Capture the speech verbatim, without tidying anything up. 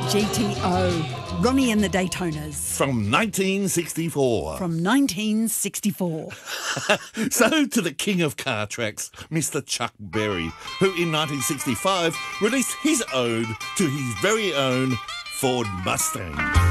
G T O, Ronnie and the Daytonas. From nineteen sixty-four. From nineteen sixty-four. So to the king of car tracks, Mister Chuck Berry, who in nineteen sixty-five released his ode to his very own Ford Mustang.